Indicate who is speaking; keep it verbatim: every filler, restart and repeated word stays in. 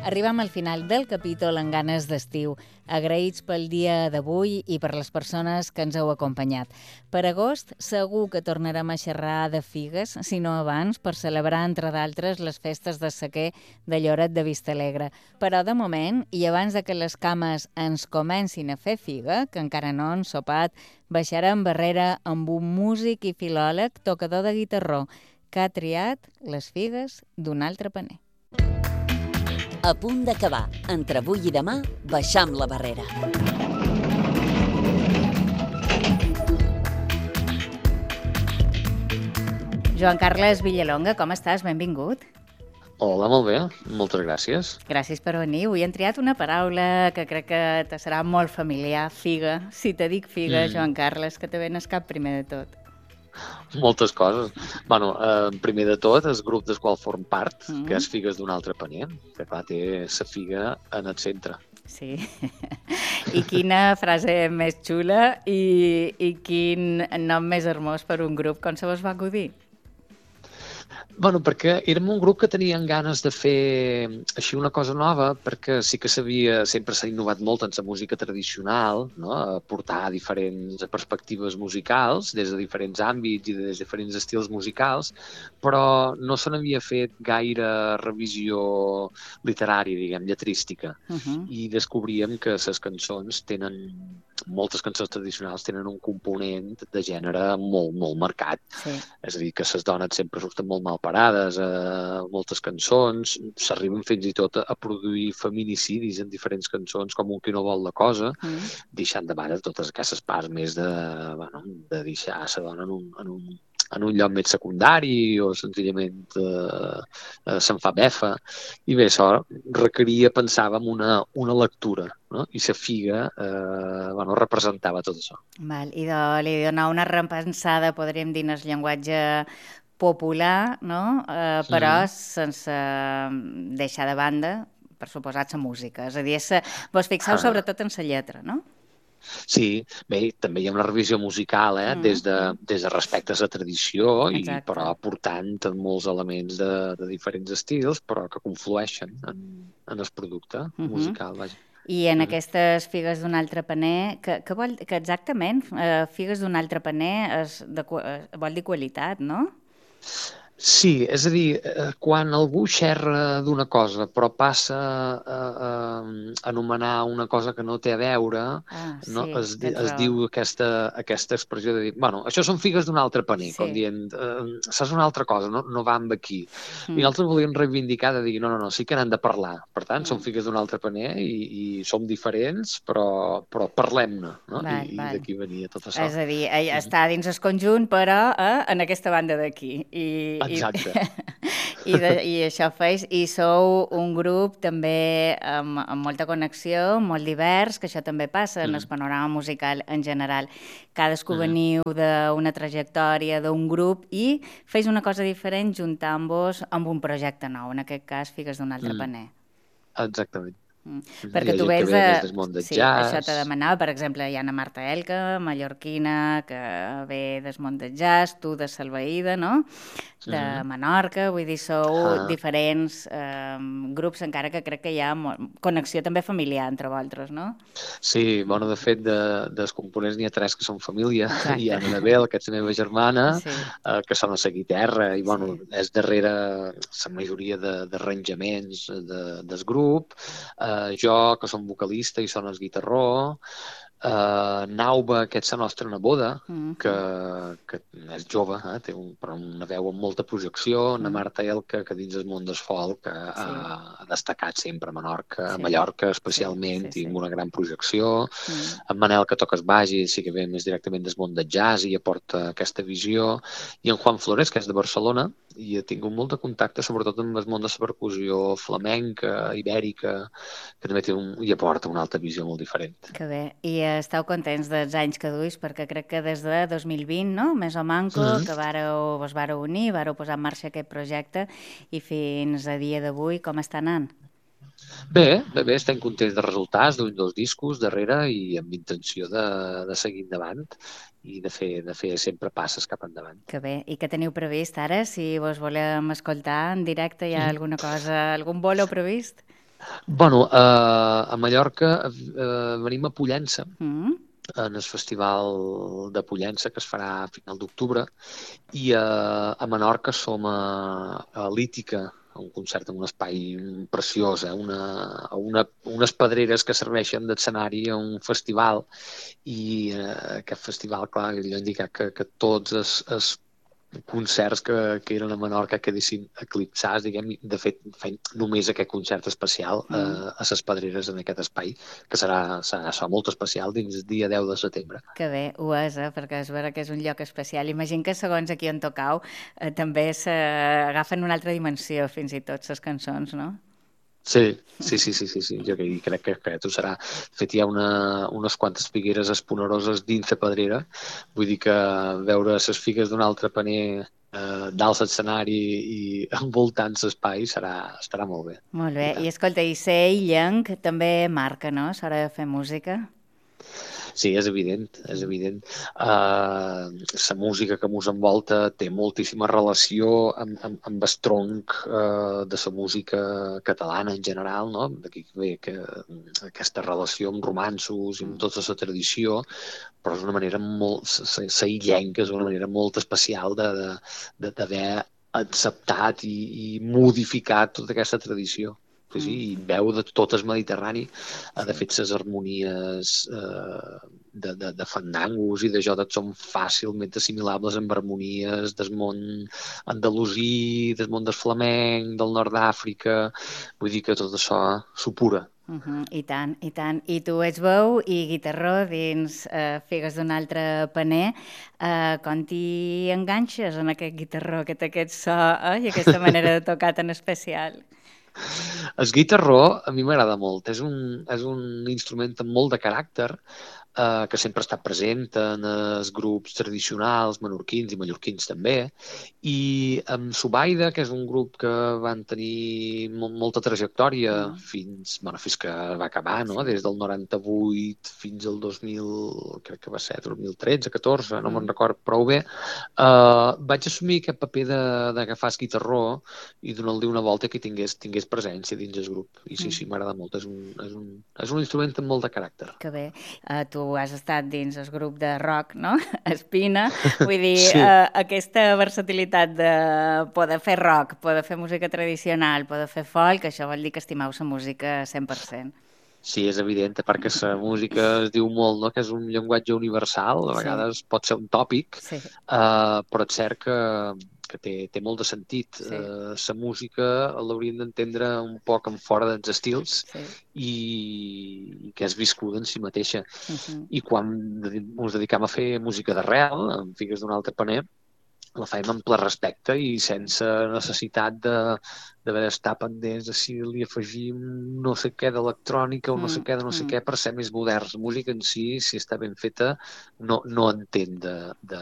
Speaker 1: Arribem al final del capítol en ganes d'estiu. Agraïts pel dia d'avui i per les persones que ens heu acompanyat. Per agost segur que tornarem a xerrar de figues, si no abans, per celebrar, entre d'altres, les festes de sequer de Lloret de Vistalegre. Però de moment, i abans de que les cames ens comencin a fer figa, que encara no han sopat, baixarem barrera amb un músic i filòleg tocador de guitarró, que ha triat les figues d'un altre paner.
Speaker 2: A punt d'acabar. Entre avui i demà, baixam la barrera.
Speaker 1: Joan Carles Villalonga, com estàs? Benvingut.
Speaker 3: Hola, molt bé. Moltes gràcies.
Speaker 1: Gràcies per venir. Avui hem triat una paraula que crec que te serà molt familiar, figa. Si te dic figa, mm. Joan Carles, que te ven al cap primer de tot?
Speaker 3: Moltes coses. Bueno, eh, primer de tot, el grup del qual form part,
Speaker 1: mm.
Speaker 3: que és Figues d'un altre paner, que clar, té la figa en el centre.
Speaker 1: Sí. I quina frase més xula i, i quin nom més hermós per un grup. Com se vos va acudir?
Speaker 3: Bueno, perquè érem un grup que tenien ganes de fer així una cosa nova, perquè sí que s'havia, sempre s'ha innovat molt en la música tradicional, no? Portar diferents perspectives musicals des de diferents àmbits i des de diferents estils musicals, però no se n'havia fet gaire revisió literària, diguem, lletrística.
Speaker 1: Uh-huh.
Speaker 3: I descobríem que les cançons tenen, moltes cançons tradicionals tenen un component de gènere molt, molt marcat.
Speaker 1: Sí.
Speaker 3: És a dir, que les dones sempre surten molt mal parades a moltes cançons, s'arriben fins i tot a produir feminicidis en diferents cançons, com un qui no vol la cosa, mm. deixant de banda totes aquestes parts més de, bueno, de deixar la dona en un, en un, en un lloc més secundari o senzillament eh, eh, se'n fa befa. I bé, això requeria, pensàvem, una, una lectura, no? I la figa eh, bueno, representava tot això.
Speaker 1: Val. I de, li donar una repensada, podríem dir, en el llenguatge popular, no? Eh, però mm. sense deixar de banda, per suposat, la música. És a dir, esa, vos fixeu ah. sobretot en la lletra, no?
Speaker 3: Sí, bé, també hi ha una revisió musical, eh? Mm. des, de, des de respecte a la tradició, i, però aportant molts elements de, de diferents estils, però que conflueixen en, en el producte mm-hmm. musical, vaja.
Speaker 1: I en aquestes figues d'un altre paner, que, que, vol, que exactament, eh, figues d'un altre paner és de, vol dir qualitat, no?
Speaker 3: Sí, és a dir, quan algú xerra d'una cosa però passa a, a, a anomenar una cosa que no té a veure,
Speaker 1: ah, sí,
Speaker 3: no? es, es diu aquesta, aquesta expressió de dir, bueno, això són figues d'un altre paner, sí. com dient, eh, saps una altra cosa, no, no va amb aquí. Mm. I nosaltres volíem reivindicar de dir, no, no, no, sí que n'han de parlar. Per tant, mm. són figues d'un altre paner i, i som diferents, però, però parlem-ne, no?
Speaker 1: Val,
Speaker 3: I,
Speaker 1: val.
Speaker 3: I d'aquí venia tot això.
Speaker 1: És a dir, està dins el conjunt, però eh, en aquesta banda d'aquí. I,
Speaker 3: Exacte.
Speaker 1: I, de, i això feis, i sou un grup també amb, amb molta connexió, molt divers, que això també passa en mm. el panorama musical en general. Cadascú mm. veniu d'una trajectòria d'un grup i feis una cosa diferent juntant-vos amb un projecte nou, en aquest cas Figues d'un altre mm. paner.
Speaker 3: Exactament.
Speaker 1: Mm. Perquè tu vens
Speaker 3: de... de
Speaker 1: sí,
Speaker 3: jazz.
Speaker 1: Això te demanava, per exemple, hi ha Ana Marta Elka, mallorquina, que ve del món del jazz, tu de Salvaïda, no? De mm-hmm. Menorca, vull dir, sou ah. diferents eh, grups, encara que crec que hi ha connexió també familiar entre vosaltres, no?
Speaker 3: Sí, bueno, de fet, de, dels components n'hi ha tres que són família. Exacte. Hi ha l'Anabel, que és la meva germana, sí. eh, que són a la guitarra, i bueno, sí. és darrere la majoria d'arranjaments de, de, del grup. Eh, jo, que som vocalista i són el guitarró. Uh, Nauba, que és la nostra neboda, mm-hmm. que, que és jove, eh? Té un, però una veu amb molta projecció, mm. Ana Marta Elka, que dins del món del folk ha, sí. ha destacat sempre a Menorca, sí. a Mallorca especialment, sí, sí, sí. i amb una gran projecció. Mm. En Manel, que toca el baix i sí que ve més directament del món del jazz i aporta aquesta visió. I en Juan Flores, que és de Barcelona, i ha tingut molt de contacte, sobretot amb el món de la percussió flamenca, ibèrica, que també té un, i aporta una altra visió molt diferent.
Speaker 1: Que bé. I esteu contents dels anys que duis, perquè crec que des de dos mil vint, no? Més o manco, mm-hmm. que vareu, vos vareu unir, vareu posar en marxa aquest projecte, i fins a dia d'avui com està anant?
Speaker 3: Bé, bé, bé, estem contents de resultats, d'un dos discos darrere i amb intenció de, de seguir endavant i de fer, de fer sempre passes cap endavant.
Speaker 1: Que bé. I què teniu previst ara? Si vos volem escoltar en directe, hi ha alguna cosa, algun bolo previst?
Speaker 3: Bueno, uh, a Mallorca uh, venim a Pollença,
Speaker 1: Mm.
Speaker 3: en el festival de Pollença, que es farà a final d'octubre, i uh, a Menorca som a, a Lítica, un concert en un espai preciós, eh? una, una, unes pedreres que serveixen d'escenari a un festival, i eh, aquest festival, clar, allò indica que, que tots els, els concerts que, que eren a Menorca quedessin eclipsats, diguem, de fet feien només aquest concert especial eh,
Speaker 1: Mm.
Speaker 3: a les Pedreres en aquest espai, que serà, serà, serà molt especial dins el dia deu de setembre.
Speaker 1: Que bé, ho és, eh? Perquè és vera que és un lloc especial. Imagino que segons aquí on tocau eh, també s'agafen una altra dimensió, fins i tot, les cançons, no?
Speaker 3: Sí, sí, sí, sí, sí, sí. Jo crec que, que, que tu serà. De fet, hi ha una, unes quantes figueres esponeroses dins de Pedrera. Vull dir que veure les figues d'un altre paner eh, dalt l'escenari i envoltant l'espai serà, estarà molt bé.
Speaker 1: Molt bé.
Speaker 3: I
Speaker 1: I
Speaker 3: tant.
Speaker 1: escolta, i ser illenc també marca, no? A l'hora de fer música.
Speaker 3: Sí, és evident, és evident. Uh, la música que mos envolta té moltíssima relació amb, amb, amb el tronc uh, de la música catalana en general, no? D'aquí ve que, aquesta relació amb romanços i amb tota la tradició, però és una manera molt... La illenca és una manera molt especial d'haver de, de, d'haver acceptat i, i modificat tota aquesta tradició. Sí, sí, i veu de tot el Mediterrani. Sí. De fet, les harmonies eh, de, de, de fandangos i de jodes són fàcilment assimilables amb harmonies del món andalusí, del món del flamenc, del nord d'Àfrica. Vull dir que tot això supura.
Speaker 1: Uh -huh. I tant, i tant. I tu ets veu i guitarró dins eh, Figues d'un altre paner. Eh, com t'hi enganxes en aquest guitarró, que té aquest so eh, i aquesta manera de tocar tan especial?
Speaker 3: El guitarró a mi m'agrada molt. És un, és un instrument amb molt de caràcter, eh, que sempre està present en els grups tradicionals, menorquins i mallorquins també, i amb Subaida, que és un grup que van tenir molt, molta trajectòria mm. fins, bueno, fins que va acabar, no? Sí. Des del noranta-vuit fins al dos mil, crec que va ser dos mil tretze, catorze, no mm. me'n record prou bé, eh, vaig assumir aquest paper d'agafar el guitarró i donar-li una volta que tingués, tingués presència dins el grup. I sí, sí, m'agrada molt. És un, és, un, és un instrument amb molt de caràcter.
Speaker 1: Que bé. Uh, tu has estat dins el grup de rock, no? Espina. Vull dir, sí. uh, aquesta versatilitat de poder fer rock, poder fer música tradicional, poder fer folk, això vol dir que estimeu la música cent per cent.
Speaker 3: Sí, és evident, perquè la música es diu molt, no?, que és un llenguatge universal, a vegades sí. pot ser un tòpic, sí. uh, però és cert que que té, té molt de sentit. Sí. Uh, la música l'hauríem d'entendre un poc en fora dels estils sí. i, i que és viscuda en si mateixa. Uh -huh. I quan ens dedicam a fer música d'arrel, amb Figues d'un altre paner, la fem amb ple respecte i sense necessitat de d'haver d'estar pendents de si li afegim no sé què d'electrònica o no sé què de no sé mm. què per ser més moderns. La música en si, si està ben feta, no, no entén de, de